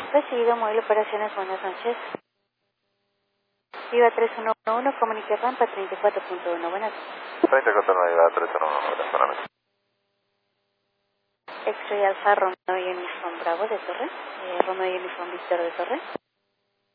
Recibido Móvil Operaciones, buenas noches. Viva 3111, comunique Rampa 34.1, buenas noches. 34.9, Viva 3111, buenas noches. X-Ray Alfa, Romeo y Uniform Bravo de Torre, Romeo y Uniform Víctor de Torre.